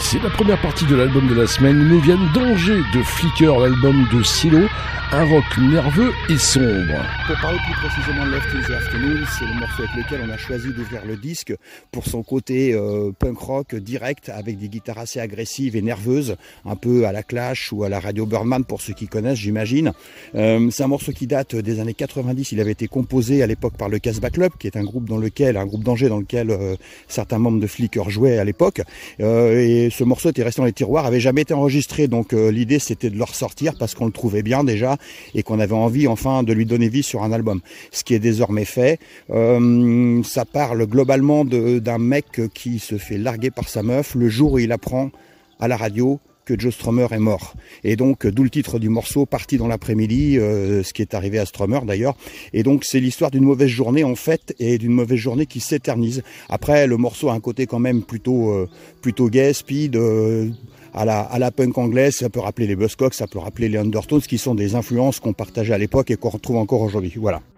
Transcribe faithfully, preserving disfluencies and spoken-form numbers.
C'est la première partie de l'album de la semaine. Nous viennent d'Angers de Flicker, l'album de Silo, un rock nerveux et sombre. Pour parler plus précisément de Left in the Afternoon, c'est le morceau avec lequel on a choisi d'ouvrir le disque pour son côté euh, punk rock direct avec des guitares assez agressives et nerveuses, un peu à la Clash ou à la Radio Birdman pour ceux qui connaissent, j'imagine. Euh, c'est un morceau qui date des années quatre-vingt-dix. Il avait été composé à l'époque par le Casbah Club, qui est un groupe dans lequel, un groupe d'Angers dans lequel euh, certains membres de Flicker jouaient à l'époque. Euh, et ce morceau était resté dans les tiroirs, avait jamais été enregistré. Donc euh, l'idée c'était de le ressortir parce qu'on le trouvait bien déjà et qu'on avait envie enfin de lui donner vie sur un album. Ce qui est désormais fait. Euh, ça parle globalement de, d'un mec qui se fait larguer par sa meuf le jour où il apprend à la radio que Joe Strummer est mort. Et donc, d'où le titre du morceau, Parti dans l'après-midi, euh, ce qui est arrivé à Strummer d'ailleurs. Et donc, c'est l'histoire d'une mauvaise journée en fait, et d'une mauvaise journée qui s'éternise. Après, le morceau a un côté quand même plutôt, euh, plutôt gay, speed, euh, à la, à la punk anglaise. Ça peut rappeler les Buzzcocks, ça peut rappeler les Undertones, qui sont des influences qu'on partageait à l'époque et qu'on retrouve encore aujourd'hui. Voilà.